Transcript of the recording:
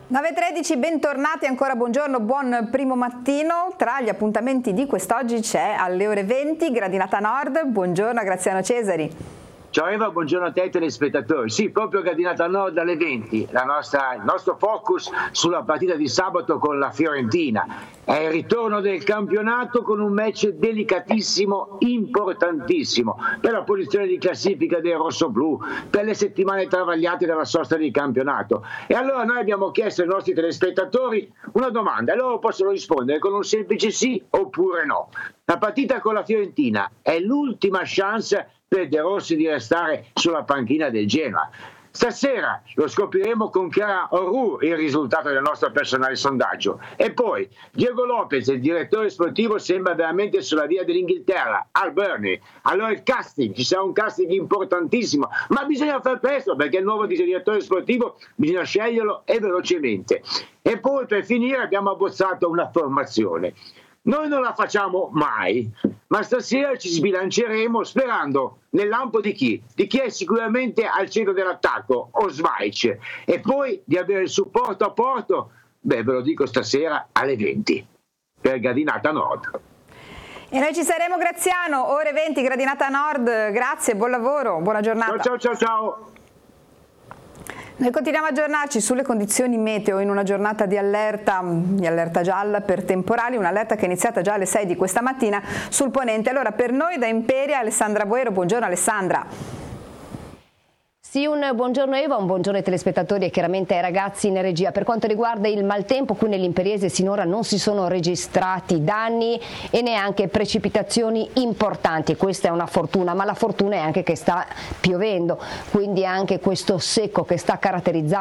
9:13, bentornati, ancora buongiorno, buon primo mattino. Tra gli appuntamenti di quest'oggi c'è alle ore 20 Gradinata Nord. Buongiorno a Graziano Cesari. Ciao Eva, buongiorno a te e ai telespettatori. Sì, proprio Gradinata Nord alle 20, il nostro focus sulla partita di sabato con la Fiorentina. È il ritorno del campionato con un match delicatissimo, importantissimo per la posizione di classifica dei rossoblù, per le settimane travagliate dalla sosta di campionato. E allora noi abbiamo chiesto ai nostri telespettatori una domanda e loro possono rispondere con un semplice sì oppure no. La partita con la Fiorentina è l'ultima chance per De Rossi di restare sulla panchina del Genoa. Stasera lo scopriremo con Chiara Orru, il risultato del nostro personale sondaggio. E poi Diego Lopez, il direttore sportivo, sembra veramente sulla via dell'Inghilterra, al Burnley. Allora il casting, ci sarà un casting importantissimo, ma bisogna far presto perché il nuovo direttore sportivo bisogna sceglierlo e velocemente. E poi per finire abbiamo abbozzato una formazione. Noi non la facciamo mai, ma stasera ci sbilanceremo sperando nel lampo di chi? Di chi è sicuramente al centro dell'attacco, Osvaic, e poi di avere il supporto a Porto, ve lo dico stasera alle 20, per Gradinata Nord. E noi ci saremo, Graziano, ore 20, Gradinata Nord, grazie, buon lavoro, buona giornata. Ciao. Noi continuiamo a aggiornarci sulle condizioni meteo in una giornata di allerta gialla per temporali, un'allerta che è iniziata già alle 6 di questa mattina sul ponente. Allora per noi da Imperia Alessandra Boero, buongiorno Alessandra. Sì, un buongiorno Eva, un buongiorno ai telespettatori e chiaramente ai ragazzi in regia. Per quanto riguarda il maltempo, qui nell'Imperiese sinora non si sono registrati danni e neanche precipitazioni importanti. Questa è una fortuna, ma la fortuna è anche che sta piovendo, quindi anche questo secco che sta caratterizzando